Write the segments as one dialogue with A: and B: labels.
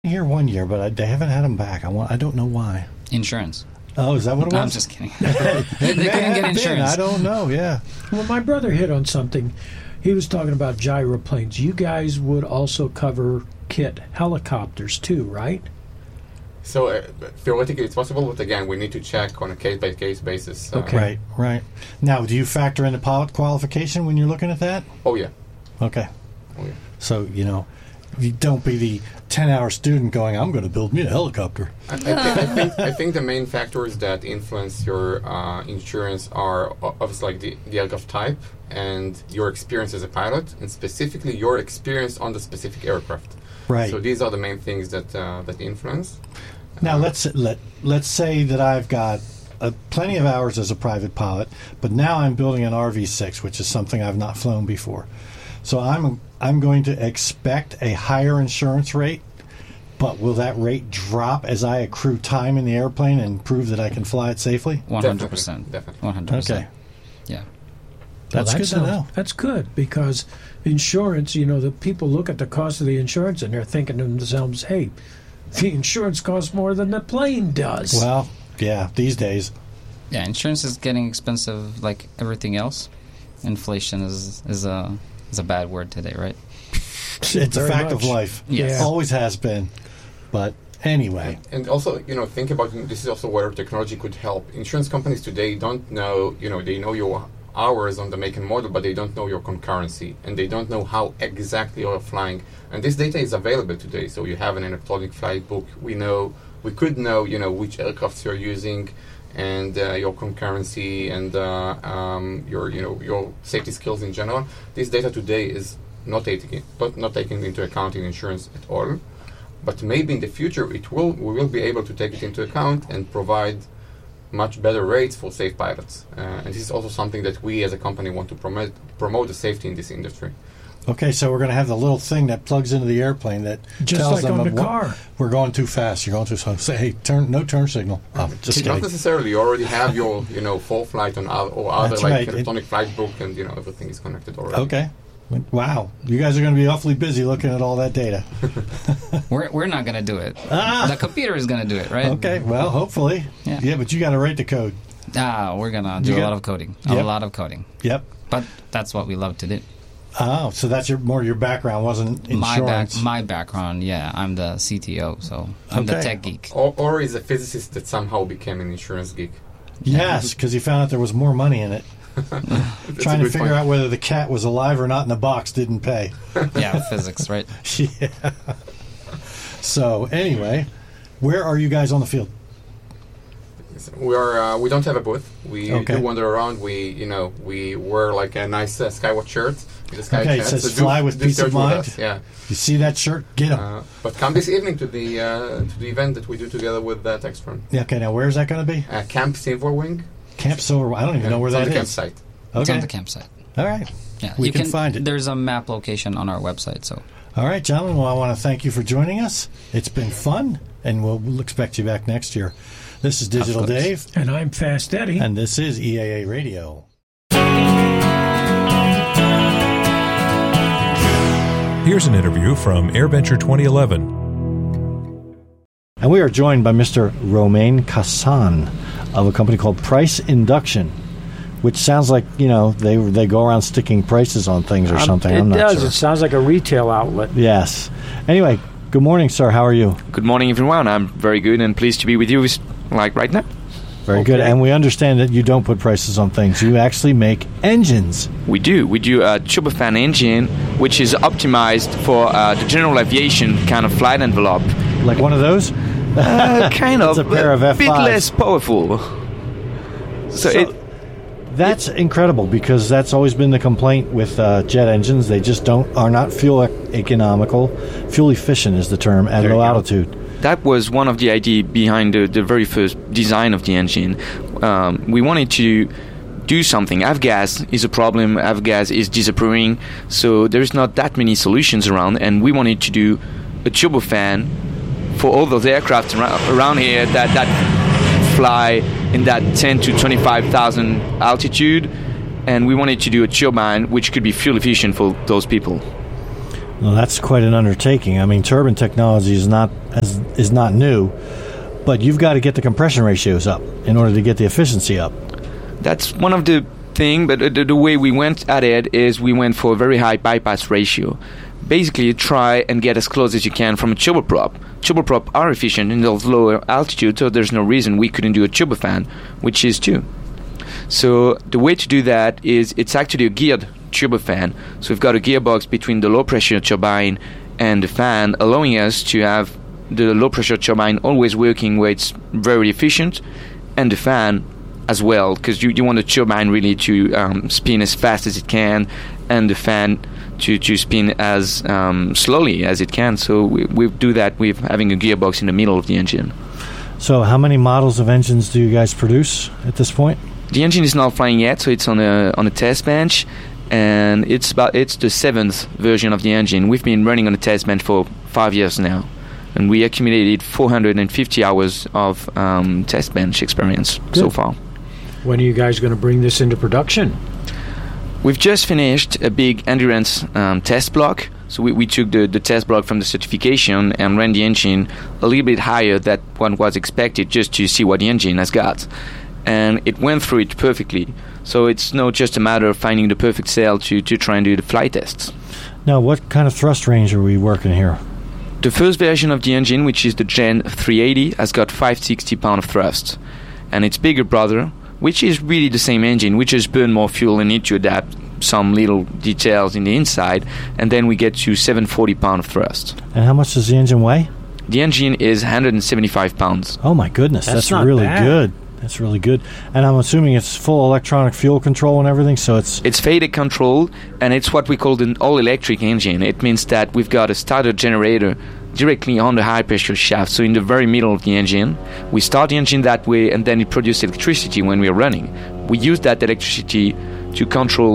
A: Here one year, but they haven't had them back. I don't know why.
B: Insurance.
A: Oh, is that what it was?
B: No, I'm just kidding. they couldn't get insurance.
A: I don't know, yeah.
C: Well, my brother hit on something. He was talking about gyroplanes. You guys would also cover kit helicopters too, right?
D: So theoretically it's possible, but again, we need to check on a case-by-case basis.
C: Okay.
A: Right. Now, do you factor in the pilot qualification when you're looking at that?
D: Oh, yeah.
A: Okay.
D: Oh, yeah.
A: So, you don't be the 10-hour student going, I'm going to build me a helicopter.
D: I think the main factors that influence your insurance are obviously like the aircraft type and your experience as a pilot, and specifically your experience on the specific aircraft.
A: Right.
D: So these are the main things that influence.
A: Now, let's say that I've got plenty of hours as a private pilot, but now I'm building an RV-6, which is something I've not flown before. So I'm going to expect a higher insurance rate, but will that rate drop as I accrue time in the airplane and prove that I can fly it safely?
B: 100%.
D: Definitely.
B: 100%.
A: Okay.
B: Yeah.
A: That's good to know.
C: That's good because insurance, the people look at the cost of the insurance and they're thinking to themselves, hey, the insurance costs more than the plane does.
A: Well, yeah, these days.
B: Yeah, insurance is getting expensive like everything else. Inflation is a bad word today, right?
A: It's a fact of
C: much.
A: life.
B: Yes.
A: It always has been. But anyway.
D: And also, think about this is also where technology could help. Insurance companies today don't know, they know your hours on the make and model, but they don't know your concurrency, and they don't know how exactly you're flying. And this data is available today, so you have an electronic flight book. We could know, which aircrafts you're using, and your concurrency, and your safety skills in general. This data today is not taken into account in insurance at all. But maybe in the future, we will be able to take it into account and provide much better rates for safe pilots. And this is also something that we as a company want to promote the safety in this industry.
A: Okay, so we're going to have the little thing that plugs into the airplane that
C: just
A: tells
C: like
A: them
C: on the car.
A: We're going too fast. You're going too slow. Say, hey, no turn signal. Oh, just
D: Not
A: kidding.
D: necessarily. You already have your full flight on other
A: That's
D: like
A: right.
D: electronic flight book, and everything is connected already.
A: Okay. Wow. You guys are going to be awfully busy looking at all that data.
B: We're not going to do it. The computer is going to do it, right?
A: Okay, well, hopefully.
B: Yeah.
A: But you got to write the code.
B: We're going to do a lot of coding.
A: Yep.
B: A lot of coding.
A: Yep.
B: But that's what we love to do.
A: Oh, so that's your background, wasn't insurance?
B: My background, yeah. I'm the CTO, so I'm the tech geek.
D: Or is a physicist that somehow became an insurance geek.
A: Yes, because he found out there was more money in it. Trying to figure out whether the cat was alive or not in the box didn't pay.
B: Yeah, physics, right?
A: Yeah. So, anyway, where are you guys on the field?
D: We don't have a booth. We do wander around. We wear like a nice Skywatch shirt.
A: Okay, it says "Fly with peace of mind."
D: Yeah.
A: You see that shirt? Get them.
D: But come this evening to the event that we do together with Textron.
A: Yeah. Okay. Now, where is that going to be?
D: Camp Silverwing.
A: Camp Silver. I don't even know where that is.
D: Campsite.
B: It's on the campsite.
A: All right.
B: Yeah,
A: we can find it.
B: There's a map location on our website. So.
A: All right, gentlemen. Well, I want to thank you for joining us. It's been fun, and we'll expect you back next year. This is Digital Dave.
C: And I'm Fast Eddie.
A: And this is EAA Radio.
E: Here's an interview from AirVenture 2011.
A: And we are joined by Mr. Romain Cassan of a company called Price Induction, which sounds like, they go around sticking prices on things or something. I'm not
C: It does.
A: sure.
C: It sounds like a retail outlet.
A: Yes. Anyway, good morning, sir. How are you?
F: Good morning, everyone. I'm very good and pleased to be with you, like right now.
A: Very good. And we understand that you don't put prices on things. You actually make engines.
F: We do. We do a turbofan engine, which is optimized for the general aviation kind of flight envelope.
A: Like one of those?
F: Kind of.
A: It's a pair of
F: a
A: F5s.
F: bit less powerful.
A: That's incredible because that's always been the complaint with jet engines. They just are not fuel economical. Fuel efficient is the term at low altitude.
F: That was one of the ideas behind the very first design of the engine. We wanted to do something. Avgas is a problem. Avgas is disappearing. So there's not that many solutions around. And we wanted to do a turbofan for all those aircraft around here that fly in that 10 to 25,000 altitude. And we wanted to do a turbine which could be fuel efficient for those people.
A: Well, that's quite an undertaking. I mean, turbine technology is not new, but you've got to get the compression ratios up in order to get the efficiency up.
F: That's one of the thing, but the way we went at it is we went for a very high bypass ratio. Basically, try and get as close as you can from a turboprop. Turboprop are efficient in those lower altitudes, so there's no reason we couldn't do a turbofan, which is too. So the way to do that is it's actually a geared turbofan. So we've got a gearbox between the low pressure turbine and the fan, allowing us to have the low pressure turbine always working where it's very efficient, and the fan as well, because you want the turbine really to spin as fast as it can, and the fan to spin as slowly as it can. So we do that with having a gearbox in the middle of the engine.
A: So how many models of engines do you guys produce at this point?
F: The engine is not flying yet, so it's on a test bench, and it's the 7th version of the engine. We've been running on a test bench for 5 years now, and we accumulated 450 hours of test bench experience so far.
C: When are you guys going to bring this into production?
F: We've just finished a big endurance test block. So we took the test block from the certification and ran the engine a little bit higher than what was expected, just to see what the engine has got. And it went through it perfectly. So it's not just a matter of finding the perfect cell to try and do the flight tests.
A: Now, what kind of thrust range are we working here?
F: The first version of the engine, which is the Gen 380, has got 560 pound of thrust. And its bigger brother, which is really the same engine, we just burn more fuel and need to adapt some little details in the inside, and then we get to 740 pound of thrust.
A: And how much does the engine weigh?
F: The engine is 175 pounds.
A: Oh my goodness, that's
C: not
A: really
C: bad.
A: good. That's really good. And I'm assuming it's full electronic fuel control and everything, so it's
F: FADEC controlled, and it's what we call an all-electric engine. It means that we've got a starter generator directly on the high-pressure shaft, so in the very middle of the engine. We start the engine that way, and then it produces electricity when we're running. We use that electricity to control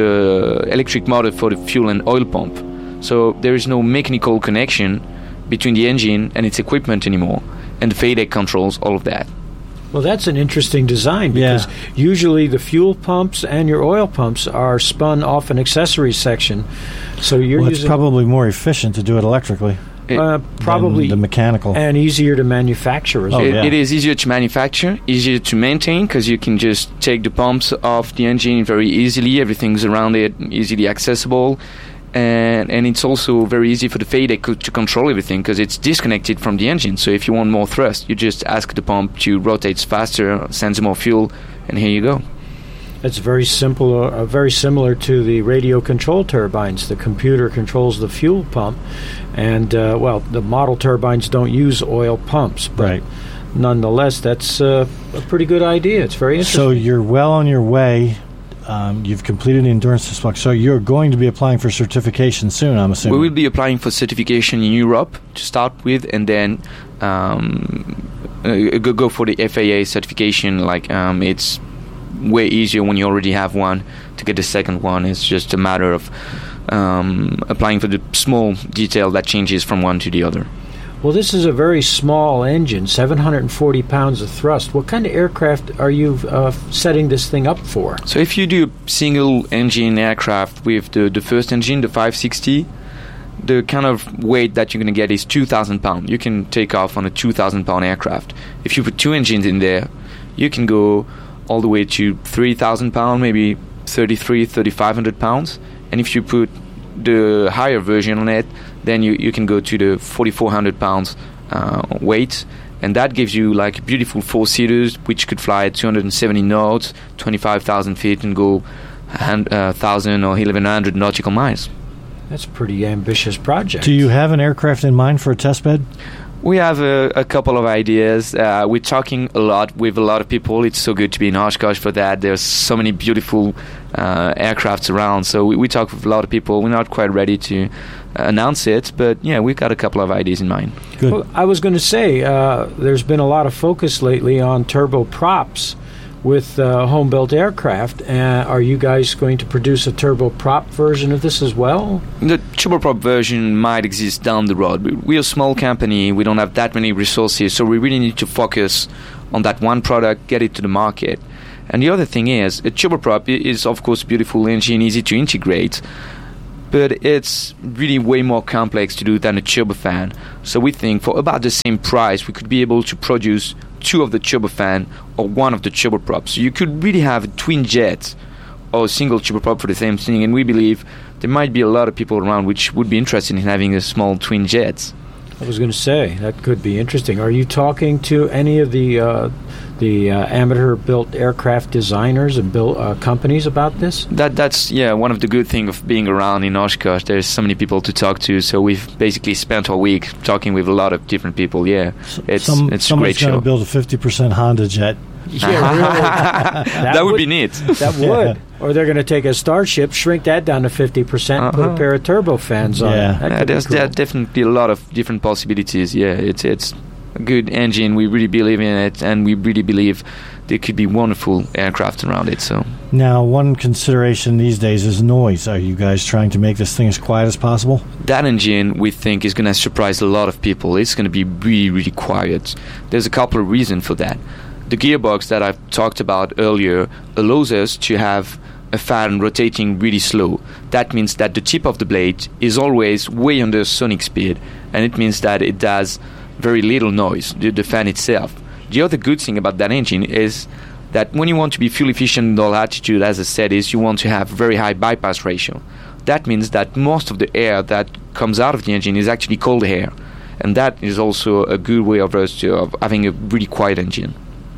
F: the electric motor for the fuel and oil pump. So there is no mechanical connection between the engine and its equipment anymore, and the FADEC controls all of that.
C: Well, that's an interesting design, because usually the fuel pumps and your oil pumps are spun off an accessories section. So you're
A: it's
C: using
A: probably more efficient to do it electrically.
C: probably
A: than the mechanical,
C: and easier to manufacture as well.
F: It is easier to manufacture, easier to maintain, because you can just take the pumps off the engine very easily. Everything's around it, easily accessible. And it's also very easy for the FADEC to control everything, because it's disconnected from the engine. So if you want more thrust, you just ask the pump to rotate faster, sends more fuel, and here you go.
C: It's very simple, very similar to the radio control turbines. The computer controls the fuel pump, and the model turbines don't use oil pumps, but
A: right?
C: Nonetheless, that's a pretty good idea. It's very interesting.
A: So you're well on your way. You've completed the endurance test block, so you're going to be applying for certification soon, I'm assuming.
F: We will be applying for certification in Europe to start with, and then go for the FAA certification. It's way easier when you already have one. To get the second one, it's just a matter of applying for the small detail that changes from one to the other.
C: Well, this is a very small engine, 740 pounds of thrust. What kind of aircraft are you setting this thing up for?
F: So if you do a single-engine aircraft with the first engine, the 560, the kind of weight that you're going to get is 2,000 pounds. You can take off on a 2,000-pound aircraft. If you put two engines in there, you can go all the way to 3,000 pounds, maybe 3,500 pounds. And if you put the higher version on it, then you can go to the 4,400 pounds weight, and that gives you like beautiful four-seaters which could fly at 270 knots, 25,000 feet, and go 1,000 or 1,100 nautical miles.
C: That's a pretty ambitious project.
A: Do you have an aircraft in mind for a test bed?
F: We have a couple of ideas. We're talking a lot with a lot of people. It's so good to be in Oshkosh for that. There's so many beautiful aircrafts around. So we talk with a lot of people. We're not quite ready to announce it, but yeah, we've got a couple of ideas in mind.
A: Good.
C: Well, I was going to say, there's been a lot of focus lately on turboprops with home-built aircraft. Are you guys going to produce a turboprop version of this as well?
F: The turboprop version might exist down the road. We're a small company. We don't have that many resources, so we really need to focus on that one product, get it to the market. And the other thing is, a turboprop is, of course, a beautiful engine, easy to integrate. but it's really way more complex to do than a turbofan. So we think for about the same price, we could be able to produce 2 of the turbofan or 1 of the turboprop. So you could really have a twin jet or a single turboprop for the same thing, and we believe there might be a lot of people around which would be interested in having a small twin jet.
C: I was going to say, that could be interesting. Are you talking to any of the amateur-built aircraft designers and companies about this?
F: That's one of the good things of being around in Oshkosh. There's so many people to talk to, so we've basically spent our week talking with a lot of different people. Yeah, it's a great
A: Somebody's
F: show.
A: going to build a 50% Honda jet.
C: Yeah, really.
F: That would be neat.
C: That would. Or they're going to take a Starship, shrink that down to 50%, and put a pair of turbofans on it. That could be cool.
F: There's definitely a lot of different possibilities. Yeah, it's a good engine. We really believe in it, and we really believe there could be wonderful aircraft around it. So
A: now, one consideration these days is noise. Are you guys trying to make this thing as quiet as possible?
F: That engine, we think, is going to surprise a lot of people. It's going to be really, really quiet. There's a couple of reasons for that. The gearbox that I've talked about earlier allows us to have a fan rotating really slow. That means that the tip of the blade is always way under sonic speed, and it means that it does very little noise, the fan itself. The other good thing about that engine is that when you want to be fuel efficient in all altitude, as I said, is you want to have very high bypass ratio. That means that most of the air that comes out of the engine is actually cold air, and that is also a good way of having a really quiet engine.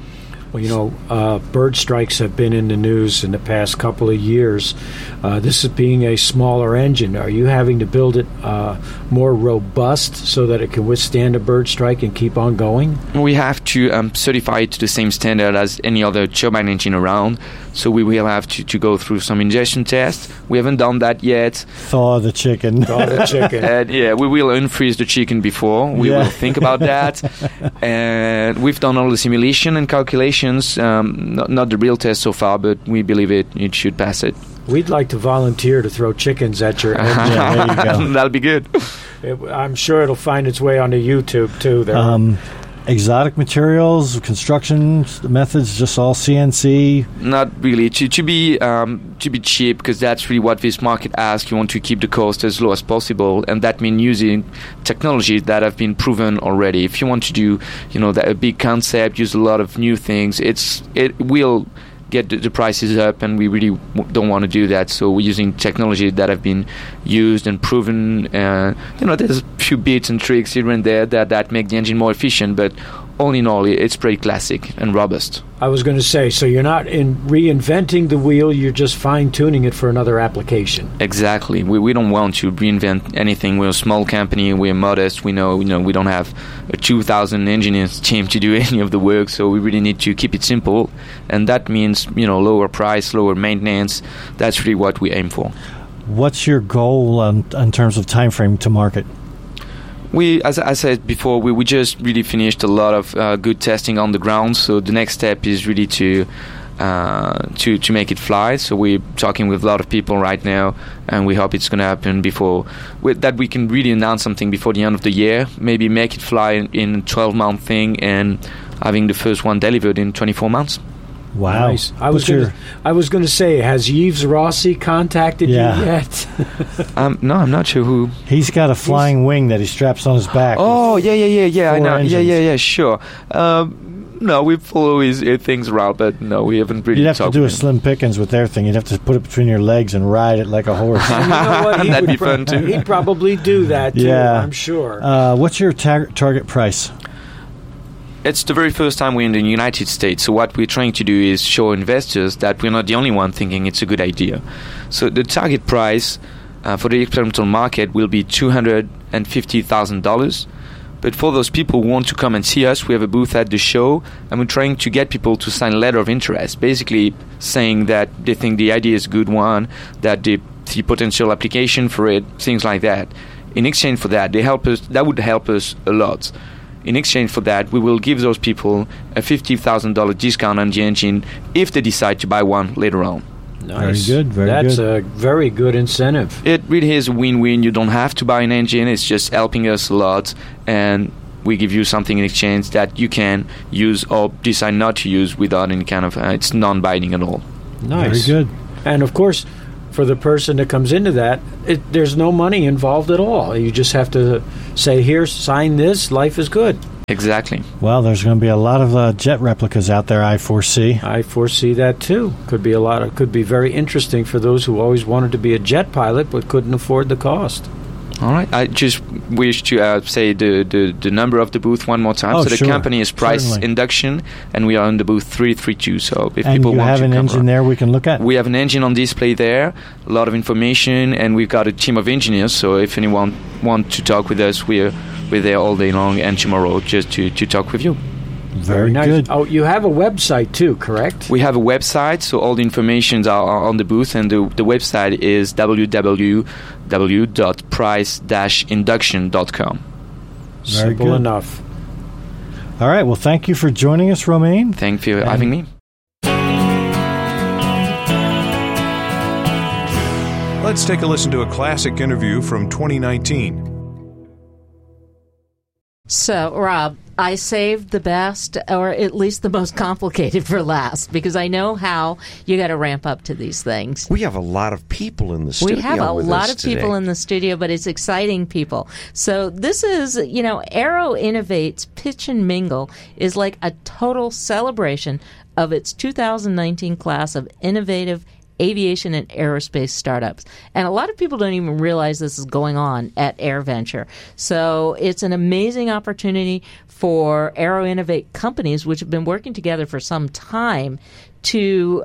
C: Well, bird strikes have been in the news in the past couple of years. This is being a smaller engine. Are you having to build it more robust so that it can withstand a bird strike and keep on going?
F: We have to certify it to the same standard as any other turbine engine around. So we will have to go through some ingestion tests. We haven't done that yet.
A: Thaw the chicken.
F: And we will unfreeze the chicken before. We will think about that. And we've done all the simulation and calculations. Not the real test so far, but we believe it should pass it.
C: We'd like to volunteer to throw chickens at your engine.
A: There you go.
F: That'll be good.
C: I'm sure it'll find its way onto YouTube, too.
A: Exotic materials, construction methods, just all CNC?
F: Not really. To be cheap, because that's really what this market asks. You want to keep the cost as low as possible, and that means using technology that have been proven already. If you want to do, a big concept, use a lot of new things, it will get the prices up, and we really don't want to do that. So we're using technology that have been used and proven. There's a few bits and tricks here and there that make the engine more efficient, but all in all, it's pretty classic and robust.
C: I was going to say, so you're not reinventing the wheel, you're just fine-tuning it for another application.
F: Exactly. We don't want to reinvent anything. We're a small company. We're modest. We know we don't have a 2,000 engineers team to do any of the work, so we really need to keep it simple, and that means lower price, lower maintenance. That's really what we aim for.
A: What's your goal in terms of time frame to market?
F: As I said before, we just really finished a lot of good testing on the ground. So the next step is really to make it fly. So we're talking with a lot of people right now, and we hope it's going to happen that we can really announce something before the end of the year. Maybe make it fly in a 12-month thing, and having the first one delivered in 24 months.
A: Wow.
C: Nice. I was going to say, has Yves Rossi contacted you yet?
F: No, I'm not sure who.
A: He's got a flying wing that he straps on his back.
F: Oh, yeah, I know.
A: Engines.
F: Yeah, sure. No, we follow his things around, but no, we haven't really.
A: You'd have to do a Slim Pickens with their thing. You'd have to put it between your legs and ride it like a horse.
C: You know what?
F: That'd be fun, too.
C: He'd probably do that, too, I'm sure.
A: What's your target price?
F: It's the very first time we're in the United States, so what we're trying to do is show investors that we're not the only one thinking it's a good idea. So the target price for the experimental market will be $250,000. But for those people who want to come and see us, we have a booth at the show, and we're trying to get people to sign a letter of interest, basically saying that they think the idea is a good one, that they see potential application for it, things like that. In exchange for that, that would help us a lot. In exchange for that, we will give those people a $50,000 discount on the engine if they decide to buy one later on.
C: Nice.
A: Very good.
C: That's a very good incentive.
F: It really is a win-win. You don't have to buy an engine. It's just helping us a lot, and we give you something in exchange that you can use or decide not to use without any kind of... it's non-binding at all.
C: Nice.
A: Very good.
C: And, of course, for the person that comes into that, there's no money involved at all. You just have to say, here, sign this, life is good.
F: Exactly.
A: Well, there's going to be a lot of jet replicas out there, I foresee.
C: I foresee that too. Could be very interesting for those who always wanted to be a jet pilot but couldn't afford the cost.
F: All right. I just wish to say the number of the booth one more time. So the company is Price
A: Certainly.
F: Induction, and we are on the booth 332. So if
A: And
F: people
A: you
F: want
A: have
F: to
A: an
F: come
A: engine
F: around.
A: there we can look at?
F: We have an engine on display there, a lot of information, and we've got a team of engineers. So if anyone want to talk with us, we're there all day long and tomorrow just to talk with you.
A: Very
C: nice.
A: good.
C: Oh, you have a website too, correct?
F: We have a website, so all the informations are on the booth, and the website is www.price-induction.com.
A: Very
C: Simple
A: good.
C: enough.
A: All right. Well, thank you for joining us, Romain.
F: Thank you for having me.
E: Let's take a listen to a classic interview from 2019.
G: So, Rob, I saved the best, or at least the most complicated, for last, because I know how you got to ramp up to these things.
H: We have a lot of people in the studio.
G: We have a
H: with
G: lot
H: us
G: of people
H: today.
G: in the studio, but it's exciting people. So this is, Aero Innovates Pitch and Mingle is like a total celebration of its 2019 class of innovative aviation and aerospace startups. And a lot of people don't even realize this is going on at AirVenture. So it's an amazing opportunity for Aero Innovate companies, which have been working together for some time, to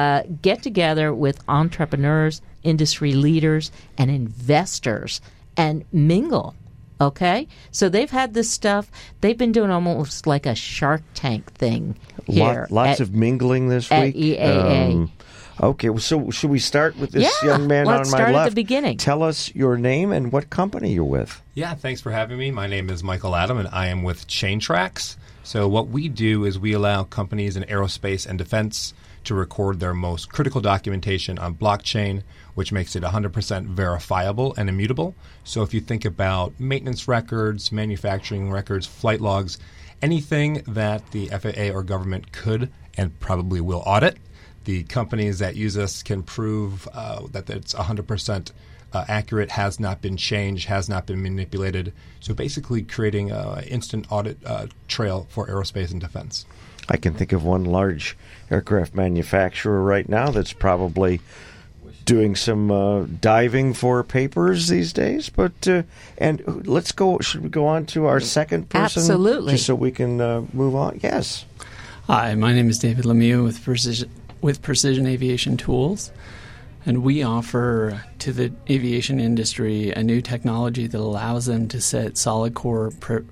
G: get together with entrepreneurs, industry leaders, and investors and mingle. Okay? So they've had this stuff. They've been doing almost like a Shark Tank thing here.
H: Lots of mingling this
G: at
H: week.
G: EAA.
H: Okay, well, so should we start with this
G: Yeah,
H: young man
G: let's
H: on my
G: start
H: left?
G: at the beginning.
H: Tell us your name and what company you're with.
I: Yeah, thanks for having me. My name is Michael Adam, and I am with Chaintracks. So what we do is we allow companies in aerospace and defense to record their most critical documentation on blockchain, which makes it 100% verifiable and immutable. So if you think about maintenance records, manufacturing records, flight logs, anything that the FAA or government could and probably will audit, the companies that use us can prove that it's 100% accurate, has not been changed, has not been manipulated. So basically creating an instant audit trail for aerospace and defense.
H: I can think of one large aircraft manufacturer right now that's probably doing some diving for papers these days. But and let's go. Should we go on to our second person?
G: Absolutely.
H: Just so we can move on. Yes.
J: Hi, my name is David Lemieux with Precision Aviation Tools, and we offer to the aviation industry a new technology that allows them to set solid core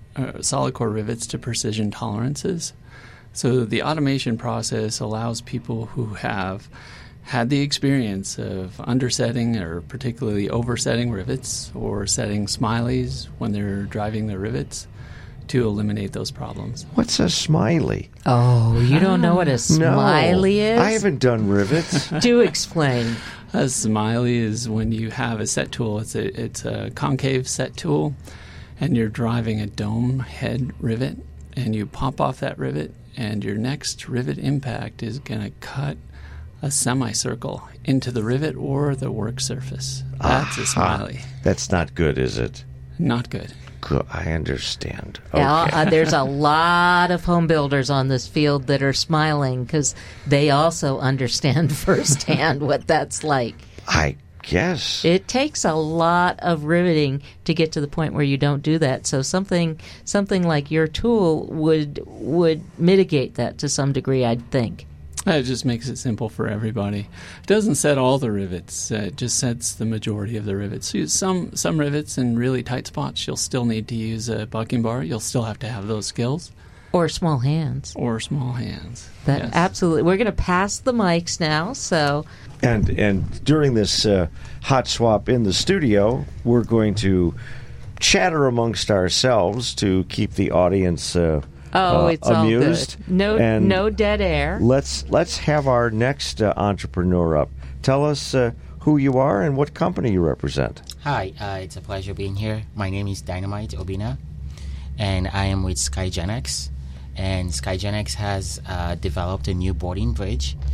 J: rivets to precision tolerances. So the automation process allows people who have had the experience of undersetting or particularly oversetting rivets or setting smileys when they're driving the rivets to eliminate those problems.
H: What's a smiley?
G: Oh, you don't know what a smiley is?
H: I haven't done rivets.
G: Do explain.
J: A smiley is when you have a set tool. It's a concave set tool, and you're driving a dome head rivet, and you pop off that rivet, and your next rivet impact is going to cut a semicircle into the rivet or the work surface. That's a smiley.
H: That's not good, is it?
J: Not good.
H: Good. I understand. Okay.
G: Yeah, there's a lot of home builders on this field that are smiling because they also understand firsthand what that's like.
H: I guess.
G: It takes a lot of riveting to get to the point where you don't do that. So something like your tool would mitigate that to some degree, I'd think.
J: It just makes it simple for everybody. It doesn't set all the rivets. It just sets the majority of the rivets. So some rivets in really tight spots, you'll still need to use a bucking bar. You'll still have to have those skills.
G: Or small hands.
J: Yes.
G: Absolutely. We're going to pass the mics now, so...
H: And during this hot swap in the studio, we're going to chatter amongst ourselves to keep the audience
G: it's
H: amused.
G: all good. No dead air.
H: Let's have our next entrepreneur up. Tell us who you are and what company you represent.
K: Hi, it's a pleasure being here. My name is Dynamite Obina, and I am with SkyGenX. And SkyGenX has developed a new boarding bridge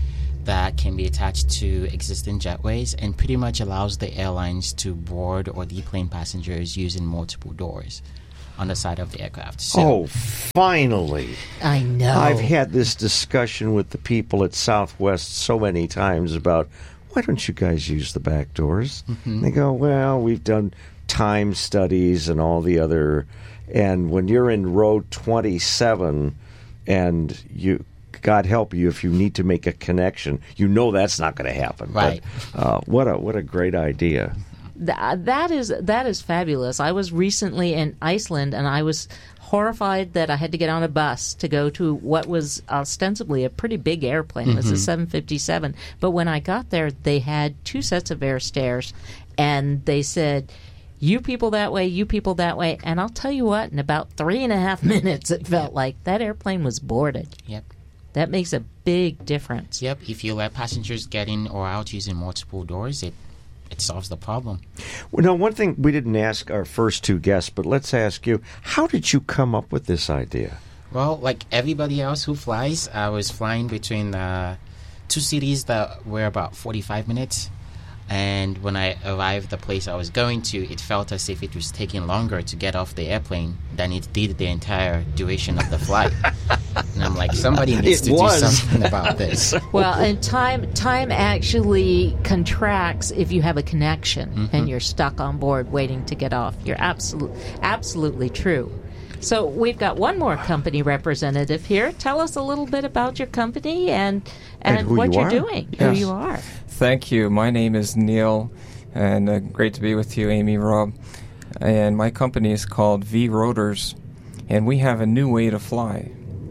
K: that can be attached to existing jetways and pretty much allows the airlines to board or deplane passengers using multiple doors on the side of the aircraft. So,
H: finally.
G: I know.
H: I've had this discussion with the people at Southwest so many times about, why don't you guys use the back doors?
K: Mhm.
H: They go, well, we've done time studies and all the other, and when you're in row 27 and you, God help you if you need to make a connection, you know that's not going to happen.
K: Right.
H: But, what a great idea.
G: That is fabulous. I was recently in Iceland, and I was horrified that I had to get on a bus to go to what was ostensibly a pretty big airplane. It was a 757. But when I got there, they had 2 sets of air stairs, and they said, you people that way, you people that way. And I'll tell you what, in about 3.5 minutes, it felt like that airplane was boarded.
K: Yep.
G: That makes a big difference.
K: Yep. If you let passengers get in or out using multiple doors, it solves the problem.
H: Well, now, one thing we didn't ask our first 2 guests, but let's ask you, how did you come up with this idea?
K: Well, like everybody else who flies, I was flying between 2 cities that were about 45 minutes. And when I arrived the place I was going to, it felt as if it was taking longer to get off the airplane than it did the entire duration of the flight. And I'm like, somebody needs to do something about this.
G: Well, and time actually contracts if you have a connection and you're stuck on board waiting to get off. You're absolutely true. So we've got one more company representative here. Tell us a little bit about your company and what you're doing, who you are.
L: Thank you. My name is Neil, and great to be with you, Amy, Rob. And my company is called V Rotors, and we have a new way to fly.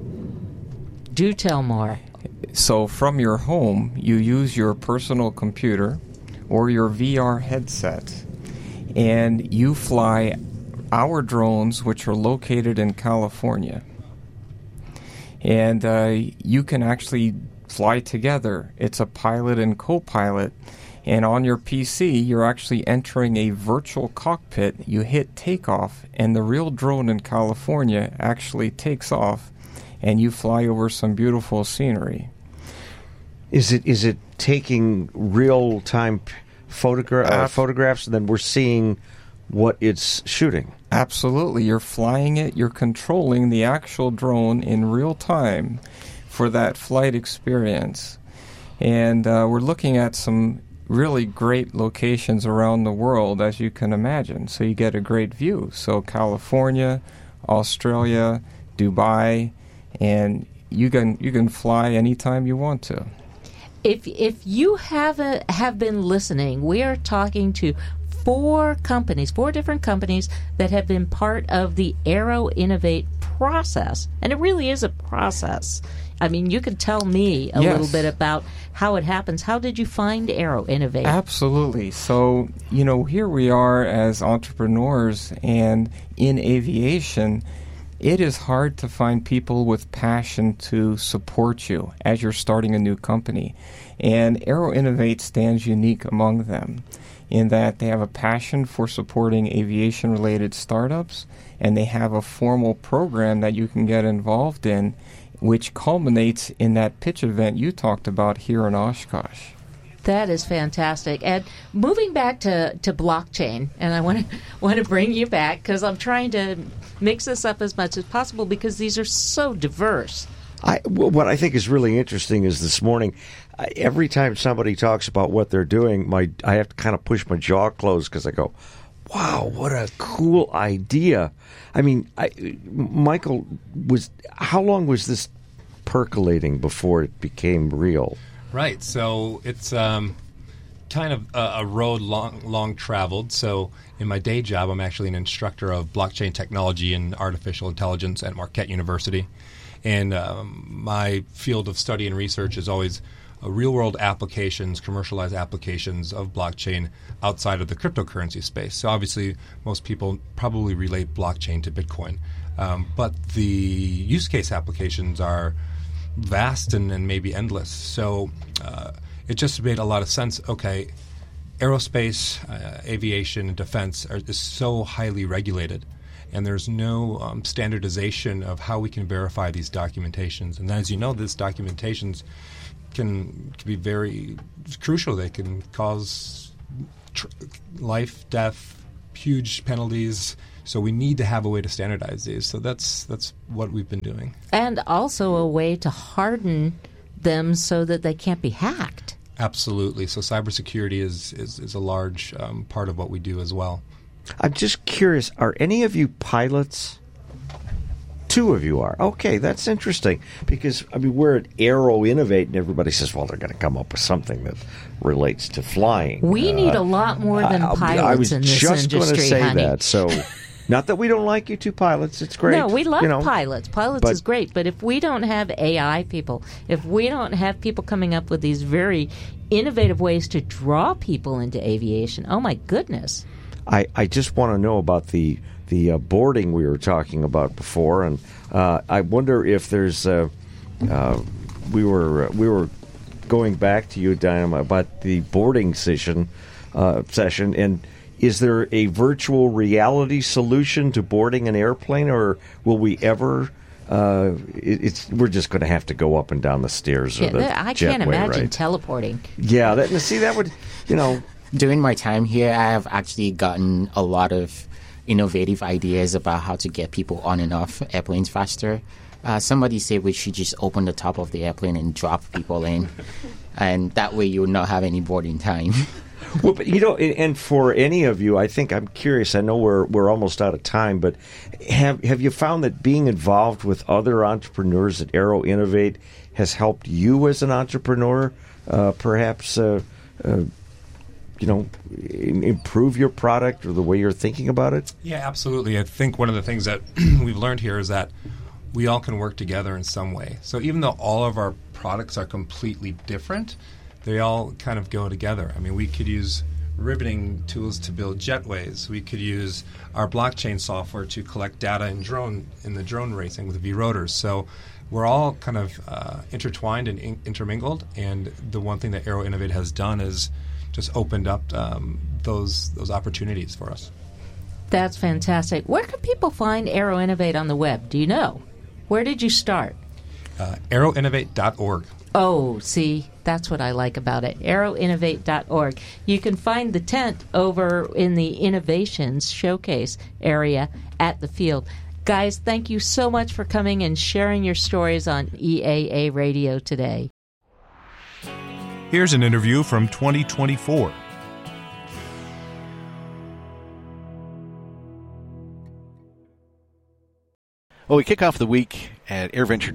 G: Do tell more.
L: So from your home, you use your personal computer or your VR headset, and you fly our drones, which are located in California. And you can actually fly together. It's a pilot and co-pilot. And on your PC, you're actually entering a virtual cockpit. You hit takeoff, and the real drone in California actually takes off, and you fly over some beautiful scenery.
H: Is it taking real-time photographs, and then we're seeing what it's shooting?
L: Absolutely. You're flying it. You're controlling the actual drone in real time for that flight experience. And we're looking at some really great locations around the world, as you can imagine. So you get a great view. So California, Australia, Dubai, and you can fly anytime you want to.
G: If you have been listening, we are talking to 4 different companies that have been part of the Aero Innovate process. And it really is a process. I mean, you could tell me a little bit about how it happens. How did you find Aero Innovate?
L: Absolutely. So, here we are as entrepreneurs, and in aviation, it is hard to find people with passion to support you as you're starting a new company. And Aero Innovate stands unique among them in that they have a passion for supporting aviation-related startups, and they have a formal program that you can get involved in, which culminates in that pitch event you talked about here in Oshkosh.
G: That is fantastic. And moving back to blockchain, and I want to bring you back because I'm trying to mix this up as much as possible because these are so diverse.
H: What I think is really interesting is this morning, every time somebody talks about what they're doing, I have to kind of push my jaw closed because I go, wow, what a cool idea. I mean, Michael, how long was this percolating before it became real?
I: Right. So it's kind of a road long traveled. So in my day job, I'm actually an instructor of blockchain technology and artificial intelligence at Marquette University. And my field of study and research is always real-world applications, commercialized applications of blockchain outside of the cryptocurrency space. So obviously, most people probably relate blockchain to Bitcoin. But the use case applications are vast and maybe endless. So it just made a lot of sense. Okay, aerospace, aviation, and defense is so highly regulated, and there's no standardization of how we can verify these documentations. And as you know, these documentations can be very crucial. They can cause life, death, huge penalties. So we need to have a way to standardize these. So that's what we've been doing.
G: And also a way to harden them so that they can't be hacked.
I: Absolutely. So cybersecurity is a large part of what we do as well.
H: I'm just curious, are any of you pilots? Two of you are. Okay, that's interesting. Because, I mean, we're at Aero Innovate, and everybody says, well, they're going to come up with something that relates to flying.
G: We need a lot more than pilots in this industry,
H: I was just going to say
G: honey.
H: that. So, not that we don't like you two pilots. It's great.
G: No, we love pilots. Pilots is great. But if we don't have AI people, if we don't have people coming up with these very innovative ways to draw people into aviation, oh, my goodness.
H: I just want to know about the boarding we were talking about before, and I wonder if there's we were going back to you, Diana, about the boarding session, and is there a virtual reality solution to boarding an airplane, or will we ever? We're just going to have to go up and down the stairs or the jetway,
G: I can't imagine
H: right?
G: teleporting.
H: Yeah, that would,
K: During my time here, I have actually gotten a lot of innovative ideas about how to get people on and off airplanes faster. Somebody said we should just open the top of the airplane and drop people in, and that way you would not have any boarding time.
H: Well, but and for any of you, I think I'm curious. I know we're almost out of time, but have you found that being involved with other entrepreneurs at Aero Innovate has helped you as an entrepreneur, perhaps? Improve your product or the way you're thinking about it?
I: Yeah, absolutely. I think one of the things that we've learned here is that we all can work together in some way. So even though all of our products are completely different, they all kind of go together. I mean, we could use riveting tools to build jetways. We could use our blockchain software to collect data in the drone racing with V-rotors. So we're all kind of intertwined and intermingled. And the one thing that Aero Innovate has done is just opened up those opportunities for us.
G: That's fantastic. Where can people find Aero Innovate on the web? Do you know? Where did you start?
I: AeroInnovate.org.
G: Oh, see, that's what I like about it. AeroInnovate.org. You can find the tent over in the Innovations Showcase area at the field. Guys, thank you so much for coming and sharing your stories on EAA Radio today.
E: Here's an interview from 2024.
M: Well, we kick off the week at AirVenture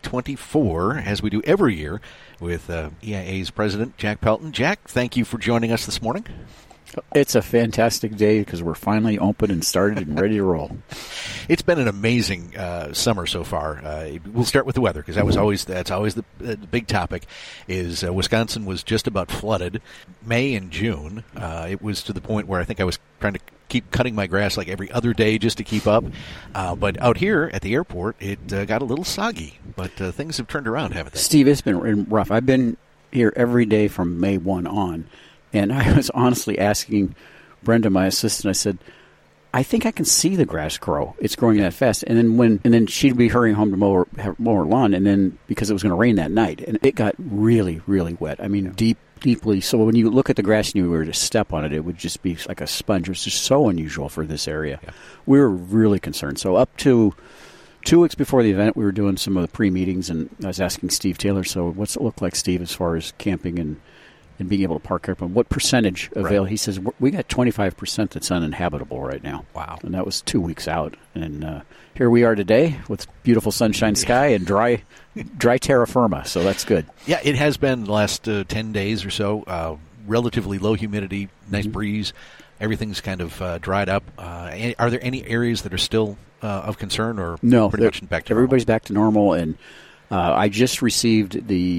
M: 2024, as we do every year, with EIA's president, Jack Pelton. Jack, thank you for joining us this morning.
N: It's a fantastic day because we're finally open and started and ready to roll.
M: It's been an amazing summer so far. We'll start with the weather because that's always the big topic. Is Wisconsin was just about flooded. May and June, it was to the point where I think I was trying to keep cutting my grass like every other day just to keep up. But out here at the airport, it got a little soggy. But things have turned around, haven't they?
N: Steve, it's been rough. I've been here every day from May 1 on. And I was honestly asking Brenda, my assistant, I said, I think I can see the grass grow. It's growing that fast. And then she'd be hurrying home to mow her lawn, and then because it was going to rain that night, and it got really, really wet. I mean, deeply. So when you look at the grass and you were to step on it, it would just be like a sponge. It was just so unusual for this area. Yeah. We were really concerned. So up to 2 weeks before the event, we were doing some of the pre-meetings, and I was asking Steve Taylor, so what's it look like, Steve, as far as camping and being able to park airplane? What percentage avail? Right. He says, we got 25% that's uninhabitable right now.
M: Wow.
N: And that was 2 weeks out. And here we are today with beautiful sunshine sky and dry terra firma, so that's good.
M: Yeah, it has been the last 10 days or so. Relatively low humidity, nice breeze. Everything's kind of dried up. Are there any areas that are still of concern, or
N: no,
M: pretty much back to normal?
N: Everybody's back to normal, and I just received the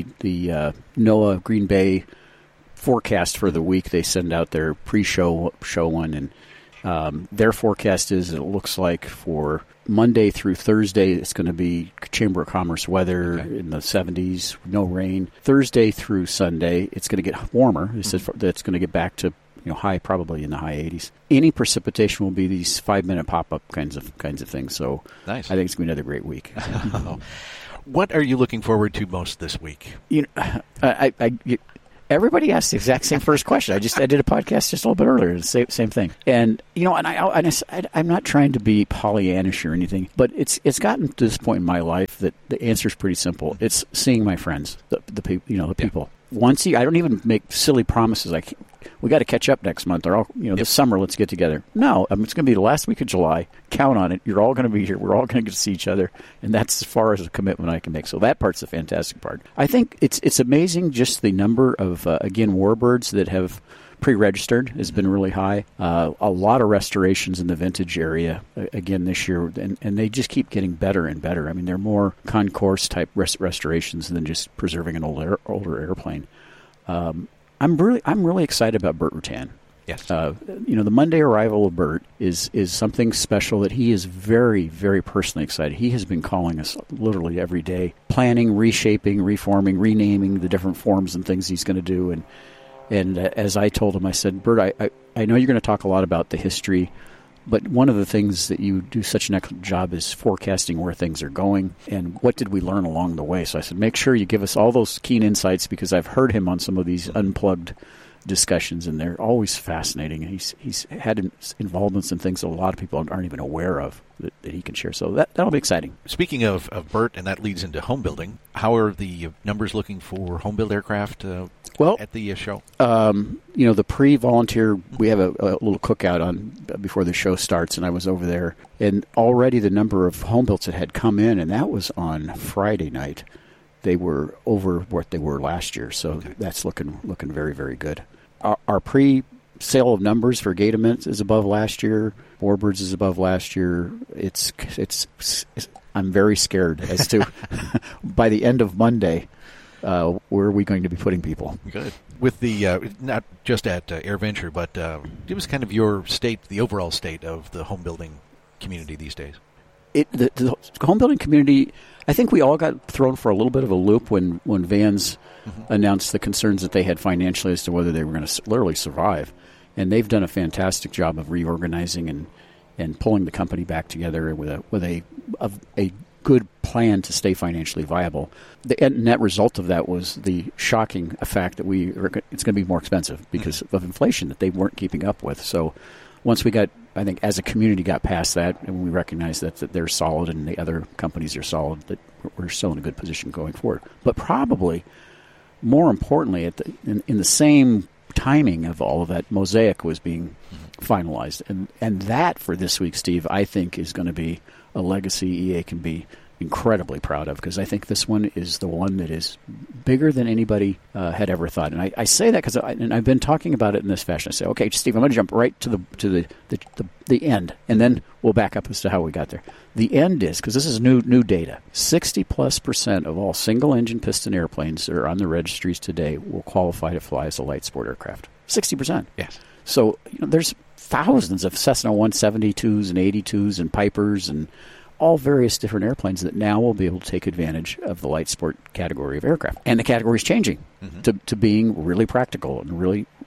N: NOAA Green Bay forecast for the week. They send out their pre-show one, and their forecast is, it looks like for Monday through Thursday, it's going to be Chamber of Commerce weather in the 70s, no rain. Thursday through Sunday, it's going to get warmer. They said that's going to get back to high, probably in the high 80s. Any precipitation will be these 5-minute pop-up kinds of things. So nice. I think it's going to be another great week.
M: What are you looking forward to most this week?
N: Everybody asked the exact same first question. I did a podcast just a little bit earlier, the same thing. And I'm not trying to be Pollyannish or anything, but it's gotten to this point in my life that the answer is pretty simple. It's seeing my friends, the people. Once I don't even make silly promises like we got to catch up next month or this summer let's get together. No, it's going to be the last week of July. Count on it. You're all going to be here. We're all going to get to see each other, and that's as far as a commitment I can make. So that part's the fantastic part. I think it's amazing just the number of warbirds that have pre-registered has been really high. A lot of restorations in the vintage area again this year, and they just keep getting better and better. I mean, they're more concourse type restorations than just preserving an older airplane. I'm really excited about Burt Rutan.
M: Yes.
N: The Monday arrival of Burt is something special that he is very, very personally excited. He has been calling us literally every day, planning, reshaping, reforming, renaming the different forms and things he's going to do. And as I told him, I said, Burt, I know you're going to talk a lot about the history, but one of the things that you do such an excellent job is forecasting where things are going and what did we learn along the way. So I said, make sure you give us all those keen insights because I've heard him on some of these unplugged discussions, and they're always fascinating. And he's had involvements in things that a lot of people aren't even aware of that he can share. So that'll be exciting.
M: Speaking of Burt, and that leads into home building, how are the numbers looking for home build aircraft at the show?
N: The pre-volunteer, we have a little cookout on before the show starts, and I was over there, and already the number of home builds that had come in, and that was on Friday night. They were over what they were last year, so that's looking very, very good. Our pre-sale of numbers for Gataments is above last year. Warbirds is above last year. It's I'm very scared as to by the end of Monday, where are we going to be putting people?
M: Good. With the not just at AirVenture, but give us kind of your state, the overall state of the home building community these days.
N: The home building community, I think we all got thrown for a little bit of a loop when Vans announced the concerns that they had financially as to whether they were going to literally survive. And they've done a fantastic job of reorganizing and pulling the company back together with a good plan to stay financially viable. The net result of that was the shocking fact that it's going to be more expensive because of inflation that they weren't keeping up with. So once we got, I think, as a community got past that, and we recognized that they're solid and the other companies are solid, that we're still in a good position going forward. But probably more importantly, in the same timing of all of that, Mosaic was being finalized. And that, for this week, Steve, I think is going to be a legacy EA can be incredibly proud of, because I think this one is the one that is bigger than anybody had ever thought. And I say that because I've been talking about it in this fashion. I say, okay, Steve, I'm going to jump right to the end, and then we'll back up as to how we got there. The end is, because this is new data, 60+% of all single-engine piston airplanes that are on the registries today will qualify to fly as a light sport aircraft. 60%.
M: Yes.
N: So there's thousands of Cessna 172s and 82s and Pipers and all various different airplanes that now will be able to take advantage of the light sport category of aircraft. And the category is changing to being really practical and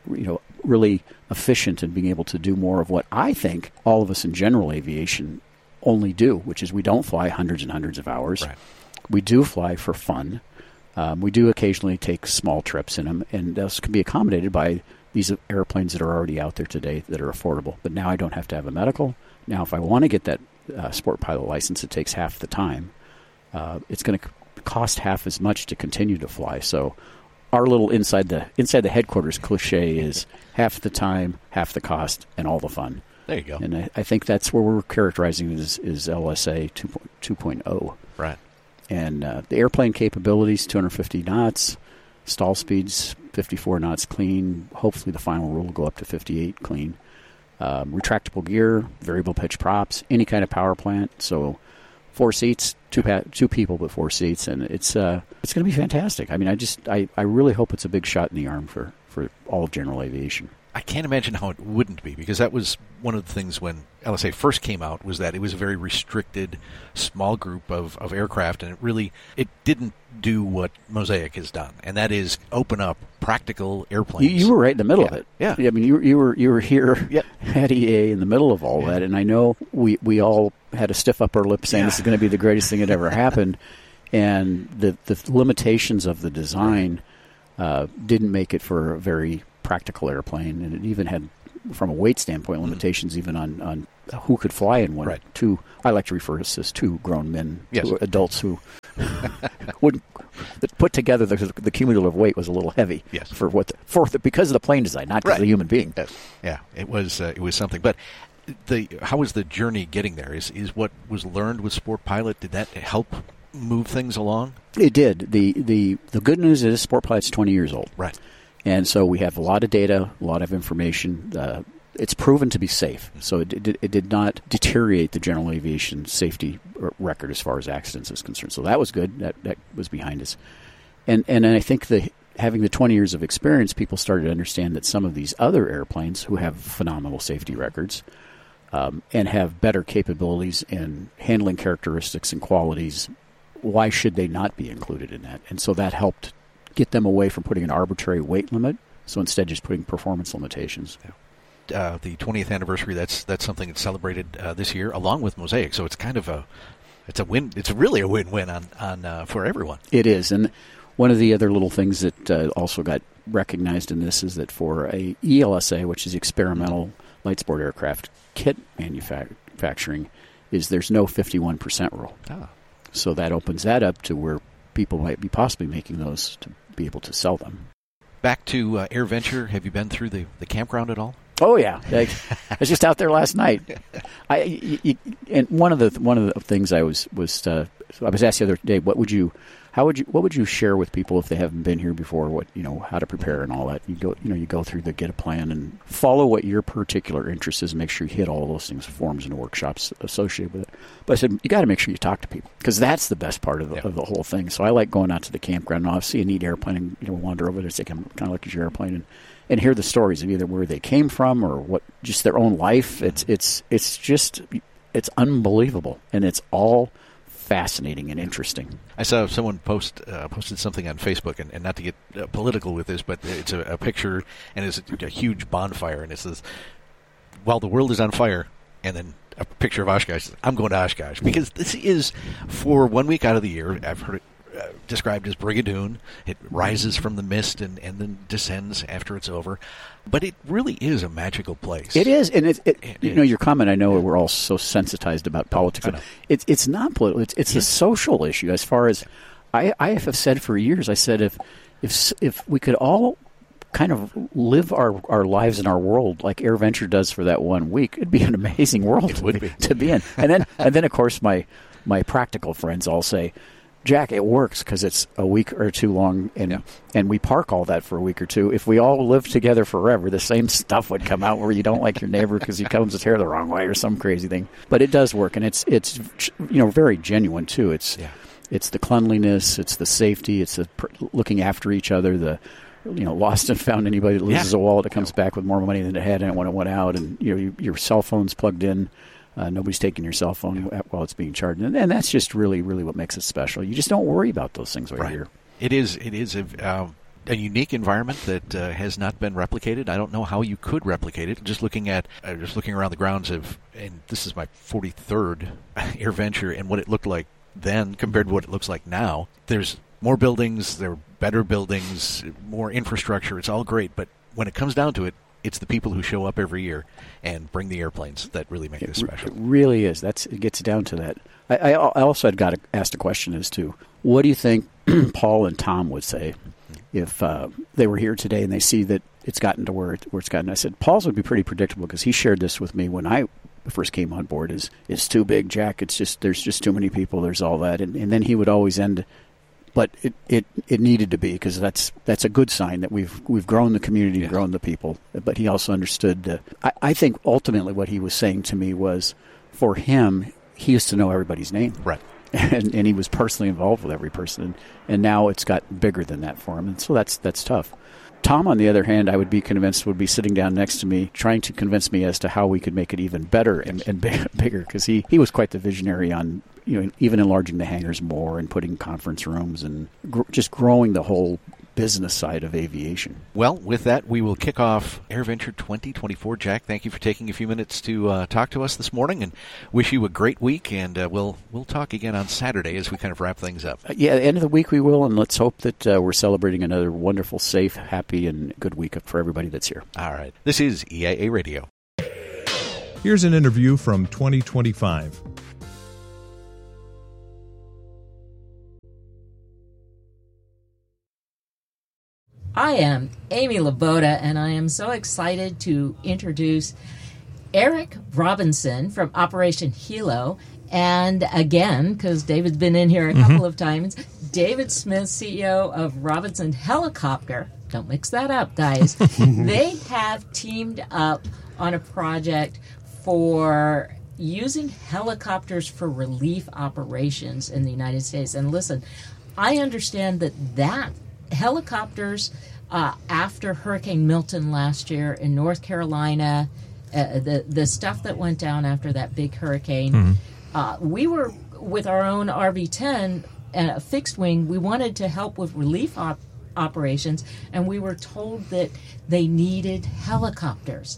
N: really efficient and being able to do more of what I think all of us in general aviation only do, which is we don't fly hundreds and hundreds of hours.
M: Right.
N: We do fly for fun. We do occasionally take small trips in them, and those can be accommodated by these airplanes that are already out there today that are affordable. But now I don't have to have a medical. Now if I want to get that sport pilot license, it takes half the time. It's going to cost half as much to continue to fly. So our little inside the headquarters cliche is half the time, half the cost, and all the fun.
M: There you go.
N: And I think that's where we're characterizing it is LSA 2.0.
M: Right.
N: And the airplane capabilities, 250 knots, stall speeds, 54 knots clean. Hopefully the final rule will go up to 58 clean. Retractable gear, variable pitch props, any kind of power plant. So 4 seats, two people, but 4 seats, and it's going to be fantastic. I mean, I really hope it's a big shot in the arm for all of general aviation.
M: I can't imagine how it wouldn't be, because that was one of the things when LSA first came out, was that it was a very restricted, small group of aircraft, and it didn't do what Mosaic has done, and that is open up practical airplanes.
N: You were right in the middle of it.
M: Yeah.
N: I mean, you were here at EA in the middle of all that, and I know we all had a stiff upper lip saying this is going to be the greatest thing that ever happened. And the limitations of the design didn't make it for a very practical airplane, and it even had, from a weight standpoint, limitations even on who could fly in one.
M: Right.
N: I like to refer to this as two grown men,
M: Yes.
N: adults who wouldn't put together the cumulative weight was a little heavy.
M: Yes.
N: Because of the plane design, not because of the human being.
M: Yes. Yeah, it was something. But how was the journey getting there? Is what was learned with Sport Pilot, did that help move things along?
N: It did. The good news is Sport Pilot's 20 years old.
M: Right.
N: And so we have a lot of data, a lot of information. It's proven to be safe, so it did not deteriorate the general aviation safety record as far as accidents is concerned. So that was good. That was behind us. And I think having the 20 years of experience, people started to understand that some of these other airplanes who have phenomenal safety records and have better capabilities in handling characteristics and qualities, why should they not be included in that? And so that helped get them away from putting an arbitrary weight limit, so instead just putting performance limitations.
M: Yeah. The 20th anniversary, that's something that's celebrated this year, along with Mosaic. So it's kind of a win. It's really a win-win on for everyone.
N: It is, and one of the other little things that also got recognized in this is that for a ELSA, which is experimental light sport aircraft kit manufacturing, there's no 51% rule. So that opens that up to where people might be possibly making those to be able to sell them.
M: Back to AirVenture, have you been through the campground at all?
N: Oh yeah, I was just out there last night. And one of the things I was asked the other day, what would you share with people if they haven't been here before? How to prepare and all that. You go through get a plan and follow what your particular interest is. And make sure you hit all those things, forms and workshops associated with it. But I said you got to make sure you talk to people because that's the best part of the whole thing. So I like going out to the campground and I'll see a neat airplane and wander over there and say, "Kind of look at your airplane and hear the stories of either where they came from or what just their own life. It's unbelievable and it's all fascinating and interesting."
M: I saw someone posted something on Facebook, and not to get political with this, but it's a picture, and it's a huge bonfire, and it says, "While the world is on fire," and then a picture of Oshkosh. I'm going to Oshkosh, because this is, for 1 week out of the year, I've heard it described as Brigadoon. It rises from the mist and then descends after it's over. But it really is a magical place.
N: It is, and your comment. I know we're all so sensitized about politics. It's not political. It's a social issue. As far as I have said for years, I said if we could all kind of live our lives in our world like AirVenture does for that 1 week, it'd be an amazing world to be in. And then of course my practical friends all say, "Jack, it works because it's a week or two long, and we park all that for a week or two. If we all lived together forever, the same stuff would come out where you don't like your neighbor because he comes his hair the wrong way or some crazy thing." But it does work, and it's very genuine too. It's the cleanliness, it's the safety, it's the looking after each other. The lost and found, anybody that loses a wallet that comes back with more money than it had and when it went out, and your cell phone's plugged in. Nobody's taking your cell phone while it's being charged, and that's just really, really what makes it special. You just don't worry about those things while you're here. It is
M: a unique environment that has not been replicated. I don't know how you could replicate it. Just looking around the grounds and this is my 43rd AirVenture, and what it looked like then compared to what it looks like now. There's more buildings, there are better buildings, more infrastructure. It's all great, but when it comes down to it, it's the people who show up every year and bring the airplanes that really make this special.
N: It really is. It gets down to that. I also had asked a question as to what do you think Paul and Tom would say if they were here today and they see that it's gotten to where it's gotten. I said Paul's would be pretty predictable because he shared this with me when I first came on board. It's too big, Jack. There's just too many people. There's all that, and then he would always end. But it needed to be, because that's a good sign that we've grown the community, grown the people. But he also understood. I think ultimately what he was saying to me was, for him, he used to know everybody's name,
M: right?
N: And he was personally involved with every person. And now it's gotten bigger than that for him, and so that's tough. Tom, on the other hand, I would be convinced would be sitting down next to me, trying to convince me as to how we could make it even better and bigger, because he was quite the visionary on even enlarging the hangars more and putting conference rooms and just growing the whole business side of aviation.
M: Well, with that, we will kick off AirVenture 2024. Jack, thank you for taking a few minutes to talk to us this morning, and wish you a great week. And we'll talk again on Saturday as we kind of wrap things up.
N: At the end of the week we will, and let's hope that we're celebrating another wonderful, safe, happy, and good week for everybody that's here.
M: All right. This is EIA Radio.
E: Here's an interview from 2025.
G: I am Amy Laboda, and I am so excited to introduce Eric Robinson from Operation Hilo. And again, because David's been in here a couple of times, David Smith, CEO of Robinson Helicopter. Don't mix that up, guys. They have teamed up on a project for using helicopters for relief operations in the United States. And listen, I understand that helicopters after Hurricane Milton last year in North Carolina, the stuff that went down after that big hurricane, we were with our own RV-10 fixed wing. We wanted to help with relief operations, and we were told that they needed helicopters.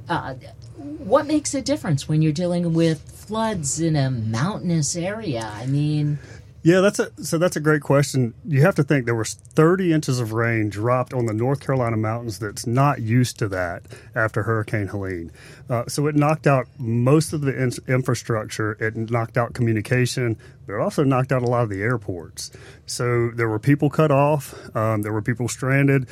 G: What makes a difference when you're dealing with floods in a mountainous area? I mean...
O: Yeah, that's a great question. You have to think there was 30 inches of rain dropped on the North Carolina mountains that's not used to that after Hurricane Helene. So it knocked out most of the infrastructure. It knocked out communication, but it also knocked out a lot of the airports. So there were people cut off. There were people stranded.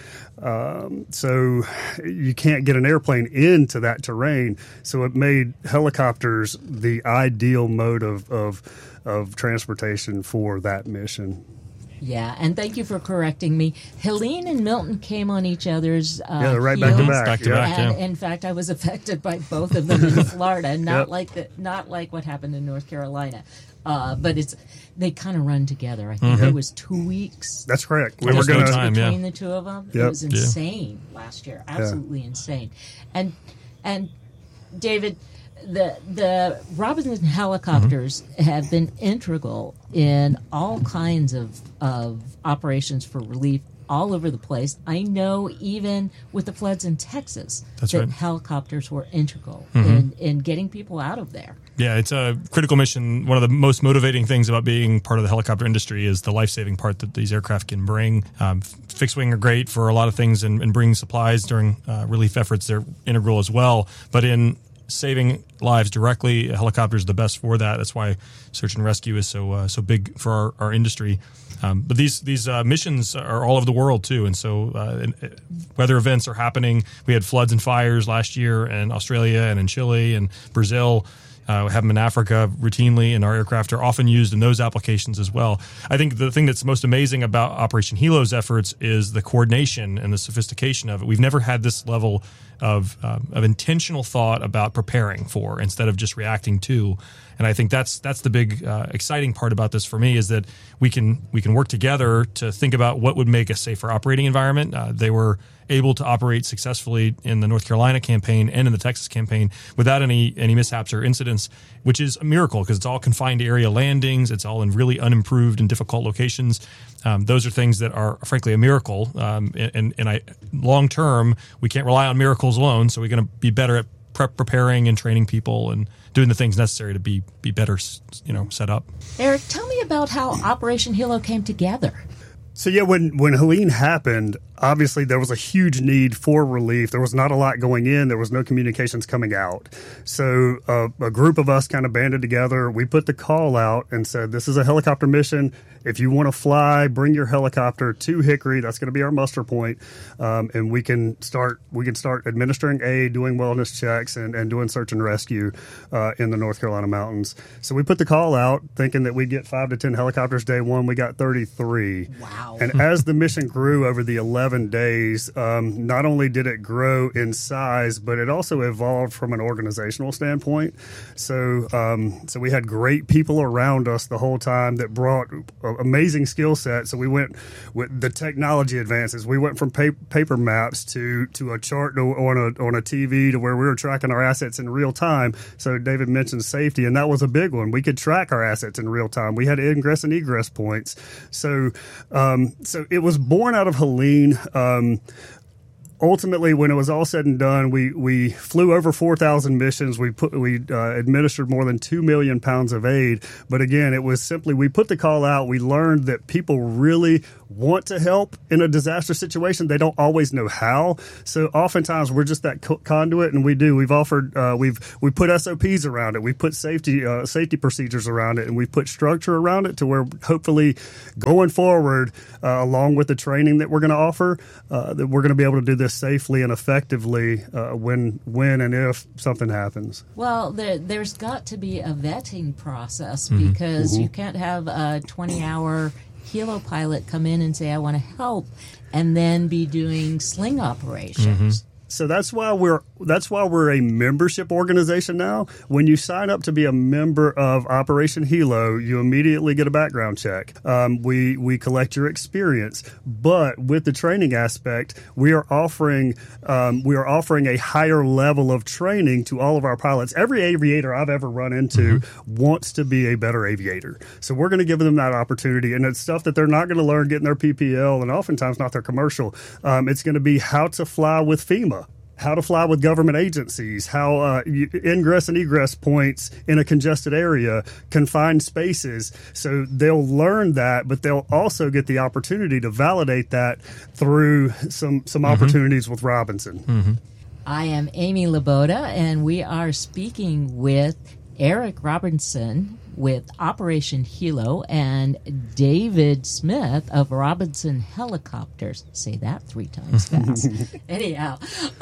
O: So you can't get an airplane into that terrain. So it made helicopters the ideal mode of transportation for that mission.
G: Yeah, and thank you for correcting me. Helene and Milton came on each other's
O: they're right back to back.
G: And in fact, I was affected by both of them in Florida. Not like what happened in North Carolina, but they kind of run together. I think it was 2 weeks.
O: That's correct.
G: We were going to between the two of them. It was insane last year. Absolutely insane. And David, the Robinson helicopters have been integral in all kinds of operations for relief all over the place. I know even with the floods in Texas that helicopters were integral in getting people out of there.
P: Yeah, it's a critical mission. One of the most motivating things about being part of the helicopter industry is the life-saving part that these aircraft can bring. Fixed wing are great for a lot of things and bringing supplies during relief efforts. They're integral as well. But in saving lives directly, a helicopter is the best for that. That's why search and rescue is so big for our industry. But these missions are all over the world too, and so weather events are happening. We had floods and fires last year in Australia and in Chile and Brazil. We have them in Africa routinely, and our aircraft are often used in those applications as well. I think the thing that's most amazing about Operation Hilo's efforts is the coordination and the sophistication of it. We've never had this level of intentional thought about preparing for instead of just reacting to. And I think that's the big exciting part about this for me is that we can work together to think about what would make a safer operating environment. They were able to operate successfully in the North Carolina campaign and in the Texas campaign without any mishaps or incidents, which is a miracle because it's all confined area landings. It's all in really unimproved and difficult locations. Those are things that are frankly a miracle. And long term, we can't rely on miracles alone. So we're going to be better at preparing and training people and doing the things necessary to be better, set up.
G: Eric, tell me about how Operation Hilo came together.
O: So yeah, when Helene happened, obviously there was a huge need for relief. There was not a lot going in. There was no communications coming out. So a group of us kind of banded together. We put the call out and said, this is a helicopter mission. If you want to fly, bring your helicopter to Hickory. That's going to be our muster point. And we can start administering aid, doing wellness checks, and doing search and rescue in the North Carolina mountains. So we put the call out thinking that we'd get 5 to 10 helicopters day one. We got 33.
G: Wow.
O: And as the mission grew over the 11 11 days, not only did it grow in size, but it also evolved from an organizational standpoint. So we had great people around us the whole time that brought amazing skill sets. So we went with the technology advances. We went from paper maps to a chart on a TV to where we were tracking our assets in real time. So David mentioned safety, and that was a big one. We could track our assets in real time. We had ingress and egress points. So it was born out of Helene. Ultimately, when it was all said and done, we flew over 4,000 missions. We administered more than 2 million pounds of aid. But again, it was simply we put the call out. We learned that people really want to help in a disaster situation. They don't always know how. So oftentimes we're just that conduit, and we've offered we put SOPs around it. We put safety procedures around it, and we put structure around it to where hopefully going forward, along with the training that we're going to offer, that we're going to be able to do this safely and effectively when and if something happens.
G: Well, there's got to be a vetting process because you can't have a 20-hour helo pilot come in and say, I want to help, and then be doing sling operations.
O: So that's why we're a membership organization now. When you sign up to be a member of Operation Helo, you immediately get a background check. We collect your experience, but with the training aspect, we are offering a higher level of training to all of our pilots. Every aviator I've ever run into wants to be a better aviator, so we're going to give them that opportunity, and it's stuff that they're not going to learn getting their PPL, and oftentimes not their commercial. It's going to be how to fly with FEMA, how to fly with government agencies, how ingress and egress points in a congested area, confined spaces. So they'll learn that, but they'll also get the opportunity to validate that through some opportunities with Robinson.
G: I am Amy Laboda, and we are speaking with Eric Robinson with Operation Helo and David Smith of Robinson Helicopters. Say that 3 times fast. Anyhow,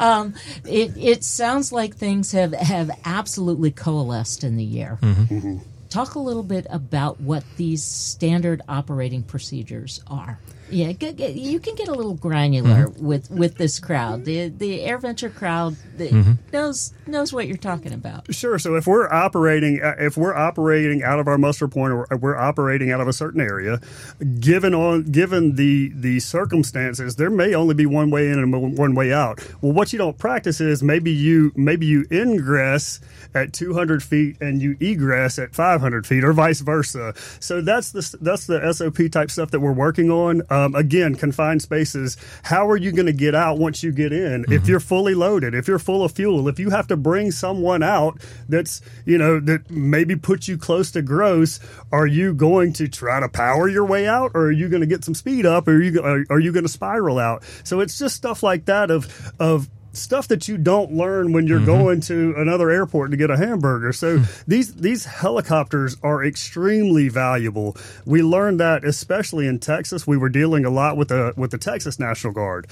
G: it sounds like things have absolutely coalesced in the year. Talk a little bit about what these standard operating procedures are. Yeah, you can get a little granular with this crowd. The AirVenture crowd knows what you're talking about.
O: Sure. So if we're operating out of our muster point, or we're operating out of a certain area, given the circumstances, there may only be one way in and one way out. Well, what you don't practice is maybe you ingress at 200 feet and you egress at 500 feet, or vice versa. So that's the SOP type stuff that we're working on. Again, confined spaces. How are you going to get out once you get in? If you're fully loaded, if you're full of fuel, if you have to bring someone out that maybe puts you close to gross, are you going to try to power your way out, or are you going to get some speed up, or are you going to spiral out? So it's just stuff like that of stuff that you don't learn when you're going to another airport to get a hamburger. So these helicopters are extremely valuable. We learned that especially in Texas. We were dealing a lot with the Texas National Guard.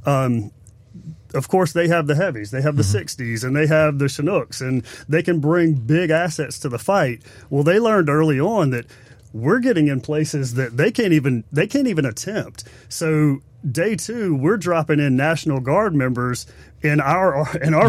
O: Of course, they have the heavies, they have the 60s, and they have the Chinooks, and they can bring big assets to the fight. Well, they learned early on that we're getting in places that they can't even attempt. So day 2, we're dropping in National Guard members in our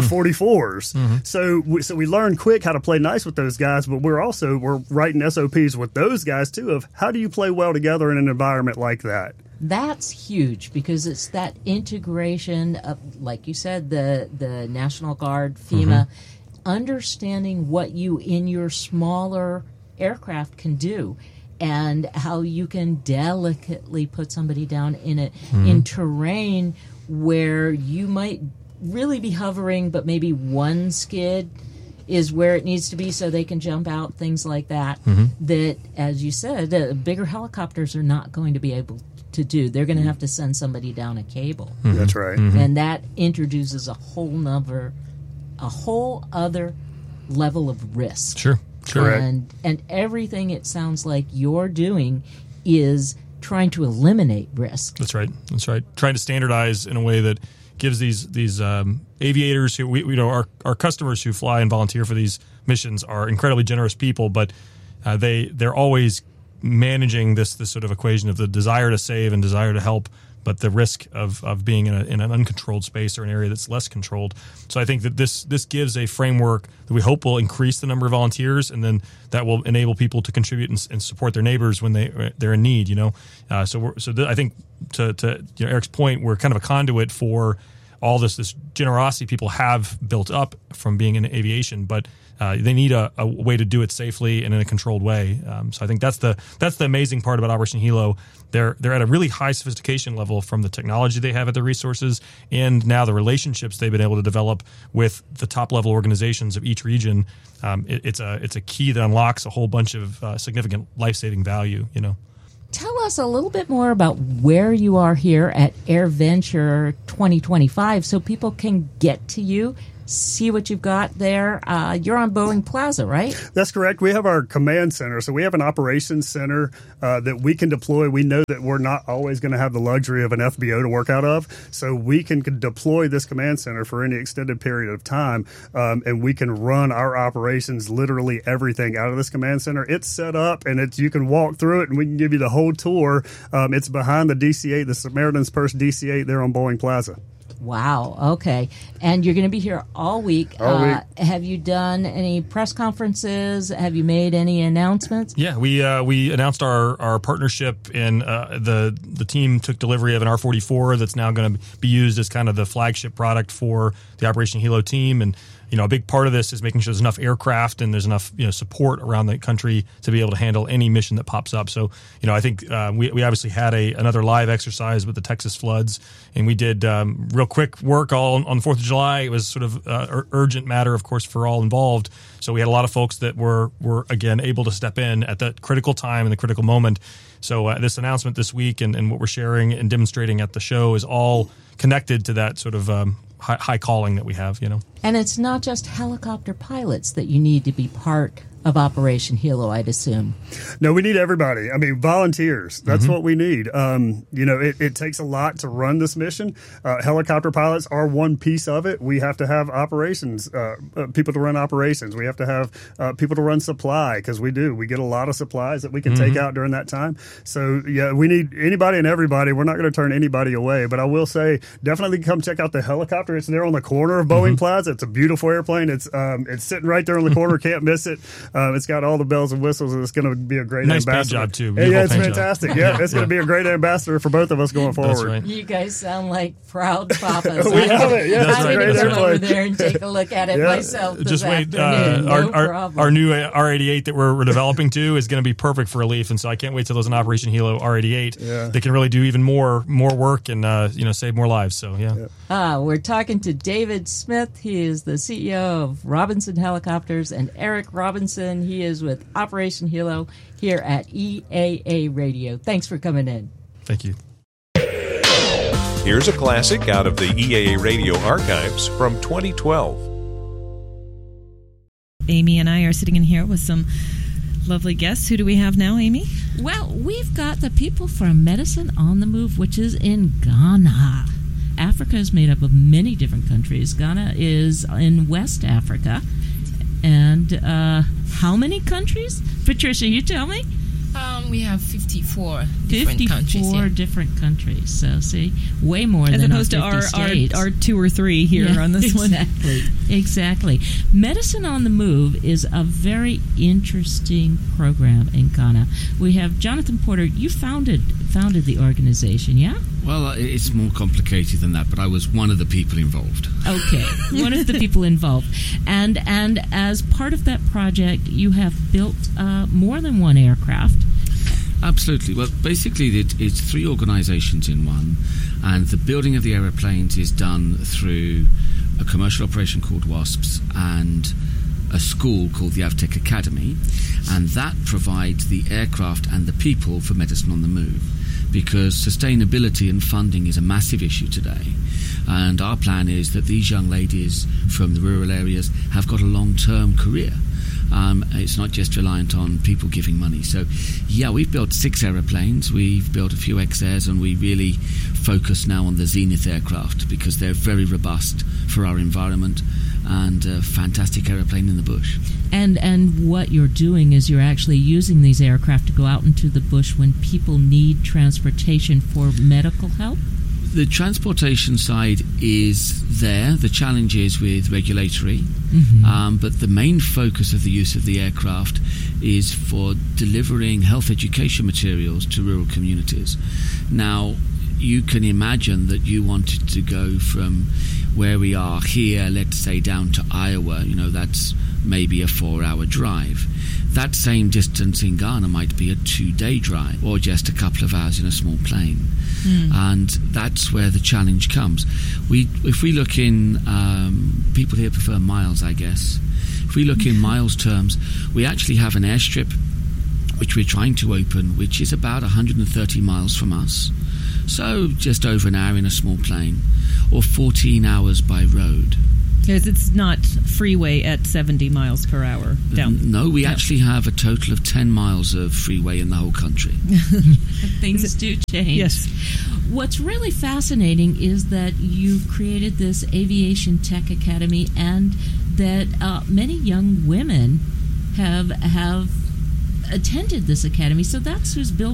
O: 44s. So we learned quick how to play nice with those guys, but we're writing SOPs with those guys too of how do you play well together in an environment like that.
G: That's huge because it's that integration of, like you said, the National Guard, FEMA, understanding what you in your smaller aircraft can do, and how you can delicately put somebody down in terrain where you might really be hovering, but maybe one skid is where it needs to be so they can jump out, things like that. That, as you said, bigger helicopters are not going to be able to do. They're going to have to send somebody down a cable.
O: That's right.
G: And that introduces a whole other level of risk.
P: Sure.
G: And everything it sounds like you're doing is trying to eliminate risk.
P: That's right. Trying to standardize in a way that gives these aviators who our customers who fly and volunteer for these missions are incredibly generous people, but they're always managing this sort of equation of the desire to save and desire to help but the risk of being in an uncontrolled space or an area that's less controlled. So I think that this gives a framework that we hope will increase the number of volunteers, and then that will enable people to contribute and support their neighbors when they're in need. I think to Eric's point, we're kind of a conduit for all this generosity people have built up from being in aviation, but they need a way to do it safely and in a controlled way. So I think that's the amazing part about Operation Hilo. They're at a really high sophistication level from the technology they have at their resources, and now the relationships they've been able to develop with the top level organizations of each region. It's a key that unlocks a whole bunch of significant life-saving value.
G: Tell us a little bit more about where you are here at AirVenture 2025 so people can get to you, see what you've got there. You're on Boeing Plaza, right?
O: That's correct. We have our command center. So we have an operations center that we can deploy. We know that we're not always going to have the luxury of an FBO to work out of. So we can deploy this command center for any extended period of time. And we can run our operations, literally everything out of this command center. It's set up and you can walk through it and we can give you the whole tour. It's behind the DC-8, the Samaritan's Purse DC-8 there on Boeing Plaza.
G: Wow. Okay. And you're going to be here all week. Have you done any press conferences? Have you made any announcements?
P: Yeah, we announced our partnership, and the team took delivery of an R-44 that's now going to be used as kind of the flagship product for the Operation Hilo team. And a big part of this is making sure there's enough aircraft and there's enough support around the country to be able to handle any mission that pops up. So I think we obviously had another live exercise with the Texas floods, and we did real quick work all on the 4th of July. It was sort of urgent matter, of course, for all involved. So we had a lot of folks that were again able to step in at that critical time and the critical moment. So this announcement this week and what we're sharing and demonstrating at the show is all connected to that sort of high calling that we have,
G: And it's not just helicopter pilots that you need to be part of Operation Hilo, I'd assume.
O: No, we need everybody. I mean, volunteers. That's what we need. It takes a lot to run this mission. Helicopter pilots are one piece of it. We have to have operations, people to run operations. We have to have people to run supply, because we do. We get a lot of supplies that we can take out during that time. So, yeah, we need anybody and everybody. We're not going to turn anybody away. But I will say, definitely come check out the helicopter. It's there on the corner of Boeing Plaza. It's a beautiful airplane. It's sitting right there on the corner. Can't miss it. It's got all the bells and whistles, and it's going to be a great
P: nice
O: ambassador.
P: Paint job too.
O: Yeah, it's fantastic. Yeah, it's going to be a great ambassador for both of us going forward.
P: That's right.
G: You guys sound like proud papas.
O: We have it. Yeah,
G: I'm going to come over there and take a look at it myself this
P: Just wait.
G: afternoon.
P: Our new R88 that we're developing too is going to be perfect for Elif, and so I can't wait till there's an Operation Hilo R88 that can really do even more work and save more lives. So
G: we're talking to David Smith. He is the CEO of Robinson Helicopters, and Eric Robinson. He is with Operation Hilo here at EAA Radio. Thanks for coming in.
P: Thank you.
E: Here's a classic out of the EAA Radio archives from 2012.
Q: Amy and I are sitting in here with some lovely guests. Who do we have now, Amy?
G: Well, we've got the people from Medicine on the Move, which is in Ghana. Africa is made up of many different countries. Ghana is in West Africa. And how many countries? Patricia, you tell me.
R: We have 54 different countries.
G: 54 different countries. So, see, way more
Q: as
G: than
Q: opposed to our 2 or 3 here on this one.
G: Exactly. Medicine on the Move is a very interesting program in Ghana. We have Jonathan Porter. You founded the organization, yeah?
S: Well, it's more complicated than that, but I was one of the people involved.
G: Okay, one of the people involved. And as part of that project, you have built more than one aircraft.
S: Absolutely. Well, basically, it's 3 organizations in one, and the building of the aeroplanes is done through a commercial operation called WASPS and a school called the Avtech Academy, and that provides the aircraft and the people for Medicine on the Move, because sustainability and funding is a massive issue today. And our plan is that these young ladies from the rural areas have got a long-term career. It's not just reliant on people giving money. So, yeah, we've built 6 aeroplanes. We've built a few X-Airs, and we really focus now on the Zenith aircraft because they're very robust for our environment. and a fantastic aeroplane in the bush.
Q: And what you're doing is you're actually using these aircraft to go out into the bush when people need transportation for medical help?
S: The transportation side is there. The challenge is with regulatory, but the main focus of the use of the aircraft is for delivering health education materials to rural communities. Now, you can imagine that you wanted to go from where we are here, let's say, down to Iowa. That's maybe a 4-hour drive. That same distance in Ghana might be a 2-day drive, or just a couple of hours in a small plane. And that's where the challenge comes. If we look in, people here prefer miles, I guess. If we look in miles terms, we actually have an airstrip which we're trying to open, which is about 130 miles from us. So just over an hour in a small plane, or 14 hours by road.
Q: Because it's not freeway at 70 miles per hour down.
S: No, we actually have a total of 10 miles of freeway in the whole country.
Q: Things do change.
G: Yes.
Q: What's really fascinating is that you've created this Aviation Tech Academy, and that many young women have attended this academy. So that's who's building